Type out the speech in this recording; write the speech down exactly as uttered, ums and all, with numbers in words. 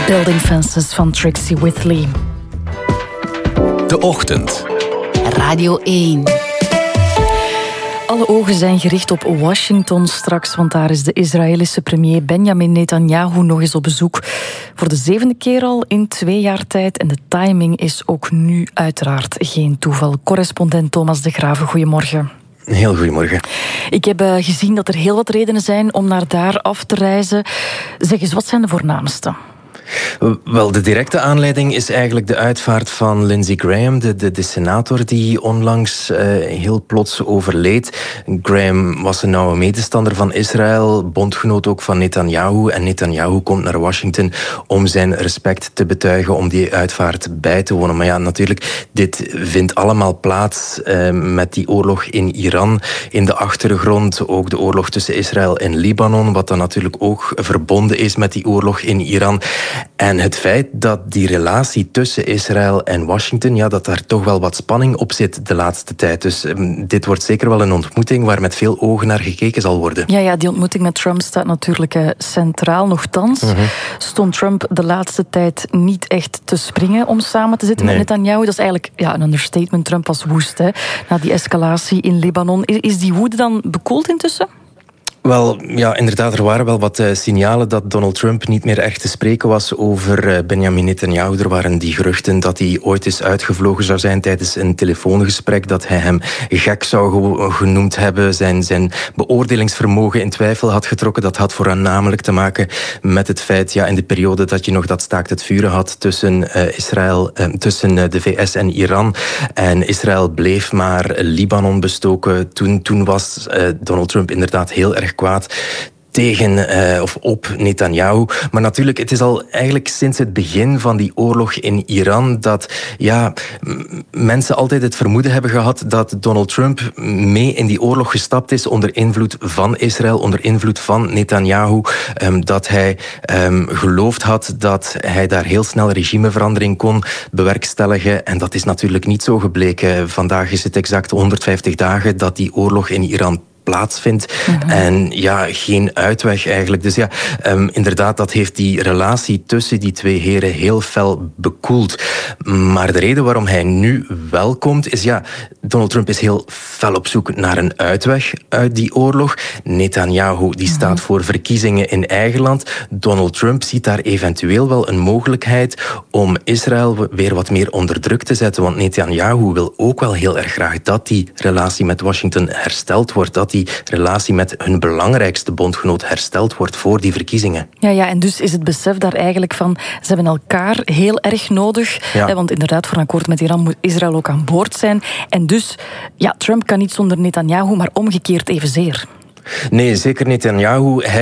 Building Fences van Trixie Whitley. De Ochtend. Radio één. Alle ogen zijn gericht op Washington straks, want daar is de Israëlische premier Benjamin Netanyahu nog eens op bezoek. Voor de zevende keer al in twee jaar tijd. En de timing is ook nu uiteraard geen toeval. Correspondent Thomas de Graven, goedemorgen. Heel goedemorgen. Ik heb uh, gezien dat er heel wat redenen zijn om naar daar af te reizen. Zeg eens, wat zijn de voornaamste? Wel, de directe aanleiding is eigenlijk de uitvaart van Lindsey Graham, de, de, de senator die onlangs uh, heel plots overleed. Graham was een nauwe medestander van Israël, bondgenoot ook van Netanyahu. En Netanyahu komt naar Washington om zijn respect te betuigen, om die uitvaart bij te wonen. Maar ja, natuurlijk, dit vindt allemaal plaats uh, met die oorlog in Iran in de achtergrond. Ook de oorlog tussen Israël en Libanon, wat dan natuurlijk ook verbonden is met die oorlog in Iran. En het feit dat die relatie tussen Israël en Washington, ja, dat daar toch wel wat spanning op zit de laatste tijd. Dus um, dit wordt zeker wel een ontmoeting waar met veel ogen naar gekeken zal worden. Ja, ja, die ontmoeting met Trump staat natuurlijk uh, centraal. Nochtans mm-hmm. stond Trump de laatste tijd niet echt te springen om samen te zitten nee. met Netanyahu. Dat is eigenlijk ja, een understatement. Trump was woest, hè, na die escalatie in Libanon. Is, is die woede dan bekoeld intussen? Wel, ja, inderdaad, er waren wel wat uh, signalen dat Donald Trump niet meer echt te spreken was over uh, Benjamin Netanyahu. Er waren die geruchten dat hij ooit eens uitgevlogen zou zijn tijdens een telefoongesprek, dat hij hem gek zou ge- genoemd hebben, zijn, zijn beoordelingsvermogen in twijfel had getrokken. Dat had voornamelijk te maken met het feit, ja, in de periode dat je nog dat staakt het vuren had tussen uh, Israël, uh, tussen uh, de V S en Iran. En Israël bleef maar Libanon bestoken. Toen, toen was uh, Donald Trump inderdaad heel erg kwaad tegen uh, of op Netanyahu. Maar natuurlijk, het is al eigenlijk sinds het begin van die oorlog in Iran dat ja, m- mensen altijd het vermoeden hebben gehad dat Donald Trump mee in die oorlog gestapt is onder invloed van Israël, onder invloed van Netanyahu. Um, dat hij um, geloofd had dat hij daar heel snel regimeverandering kon bewerkstelligen. En dat is natuurlijk niet zo gebleken. Vandaag is het exact honderdvijftig dagen dat die oorlog in Iran plaatsvindt. Mm-hmm. En ja, geen uitweg eigenlijk. Dus ja, um, inderdaad, dat heeft die relatie tussen die twee heren heel fel bekoeld. Maar de reden waarom hij nu wel komt, is ja, Donald Trump is heel fel op zoek naar een uitweg uit die oorlog. Netanyahu, die staat mm-hmm. voor verkiezingen in eigen land. Donald Trump ziet daar eventueel wel een mogelijkheid om Israël weer wat meer onder druk te zetten. Want Netanyahu wil ook wel heel erg graag dat die relatie met Washington hersteld wordt. Dat die relatie met hun belangrijkste bondgenoot hersteld wordt voor die verkiezingen. Ja, ja, en dus is het besef daar eigenlijk van, ze hebben elkaar heel erg nodig. Ja. Hè, want inderdaad, voor een akkoord met Iran moet Israël ook aan boord zijn. En dus, ja, Trump kan niet zonder Netanyahu, maar omgekeerd evenzeer. Nee, zeker Netanyahu. Hij